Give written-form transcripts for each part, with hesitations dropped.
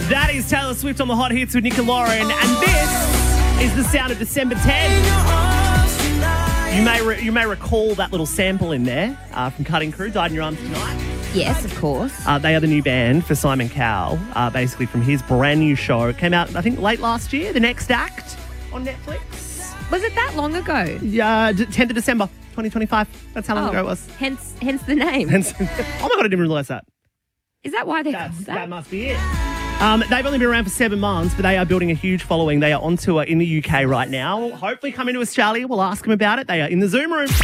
That is Taylor Swift on the Hot Hits with Nick and Lauren, and this is the sound of December 10. You may recall that little sample in there from Cutting Crew, Died in Your Arms Tonight. Yes, of course. They are the new band for Simon Cowell, basically from his brand new show. It came out, I think, late last year, The Next Act on Netflix. Was it that long ago? Yeah, 10th of December, 2025. That's how long ago it was. Hence the name. Oh my God, I didn't realise that. Is that why they called That that? must be it. They've only been around for 7 months, but they are building a huge following. They are on tour in the UK right now. Hopefully coming to Australia. We'll ask them about it. They are in the Zoom room.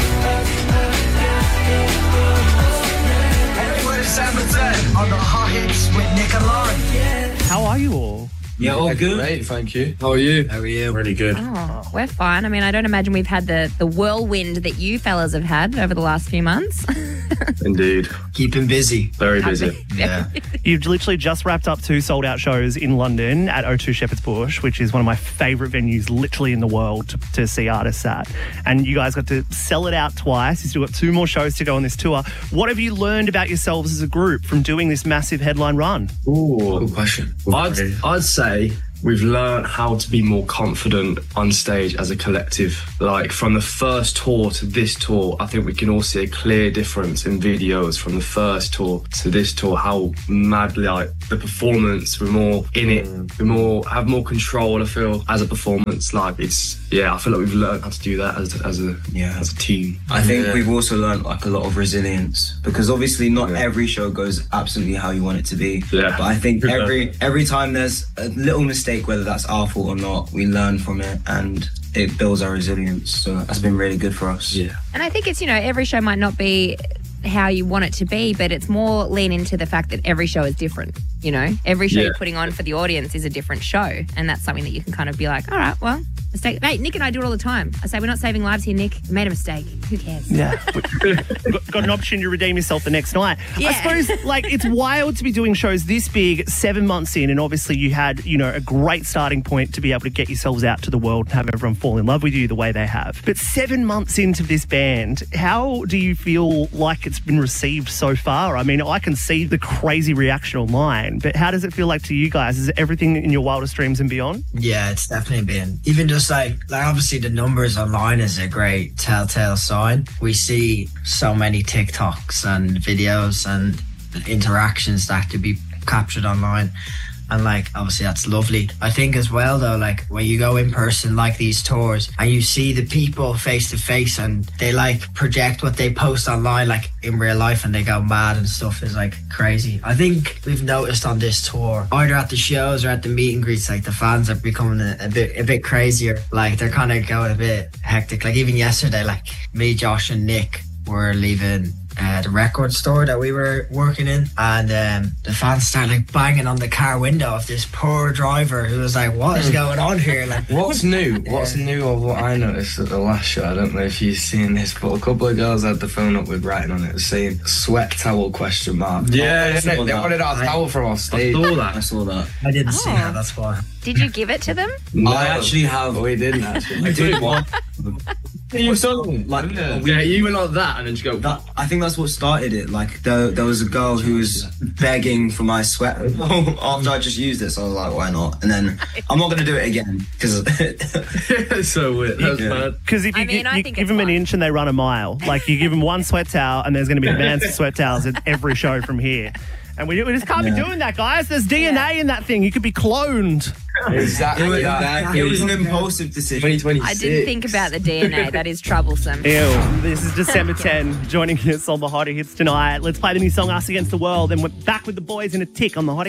December 10 on the Hot Hits with Nick and Lauren. How are you all? Yeah, all good. Great, thank you. How are you? How are you? Really good. Oh, we're fine. I mean, I don't imagine we've had the whirlwind that you fellas have had over the last few months. Indeed. Keeping busy. Very busy. Yeah. You've literally just wrapped up 2 sold-out shows in London at O2 Shepherd's Bush, which is one of my favourite venues literally in the world to see artists at. And you guys got to sell it out twice. You've still got 2 more shows to go on this tour. What have you learned about yourselves as a group from doing this massive headline run? Ooh, good question. I'd say we've learned how to be more confident on stage as a collective. Like from the first tour to this tour, I think we can all see a clear difference in videos from the first tour to this tour, how madly like the performance, we're more in it, have more control, I feel, as a performance. Like I feel like we've learned how to do that as a team. I think we've also learned like a lot of resilience, because obviously not every show goes absolutely how you want it to be. Yeah. But I think every time there's a little mistake, whether that's our fault or not, we learn from it and it builds our resilience. So that's been really good for us. Yeah. And I think it's, every show might not be how you want it to be, but it's more lean into the fact that every show is different. Every show you're putting on for the audience is a different show, and that's something that you can kind of be like, all right, well, mistake. Mate, Nick and I do it all the time. I say, we're not saving lives here, Nick. We made a mistake. Who cares? Yeah. got an opportunity to redeem yourself the next night. Yeah. I suppose, it's wild to be doing shows this big 7 months in, and obviously you had, a great starting point to be able to get yourselves out to the world and have everyone fall in love with you the way they have. But 7 months into this band, how do you feel like it's been received so far? I mean, I can see the crazy reaction online, but how does it feel like to you guys? Is it everything in your wildest dreams and beyond? Yeah, it's definitely been. Even just like obviously the numbers online is a great telltale sign. We see so many TikToks and videos and interactions that could be captured online. And obviously that's lovely. I think as well though, when you go in person like these tours and you see the people face to face and they project what they post online in real life and they go mad and stuff is crazy. I think we've noticed on this tour, either at the shows or at the meet and greets, the fans are becoming a bit crazier. They're kind of going a bit hectic. Even yesterday, me, Josh and Nick were leaving the record store that we were working in, and the fans started banging on the car window of this poor driver who was like, what is going on here? What's new? What's new of what I noticed at the last show? I don't know if you've seen this, but a couple of girls had the phone up with writing on it saying sweat towel ? Yeah, they wanted our towel from off stage. I saw that. I didn't see that, that's why. Did you give it to them? No, I actually have. We didn't actually. I did one. You saw them? Yeah, you went like that and then just go. I think that's what started it. There was a girl who was begging for my sweat after I just used it, so I was like, why not? And then I'm not going to do it again because It's so weird. That's bad. Because if you give them an inch and they run a mile, you give them one sweat towel and there's going to be demands for sweat towels at every show from here. And we just can't be doing that, guys. There's DNA in that thing. You could be cloned. Exactly. it was an impulsive decision. 2026. I didn't think about the DNA. That is troublesome. Ew. This is December 10. Joining us on the Hot Hits tonight. Let's play the new song Us Against the World. Then we're back with the boys in a tick on the Hot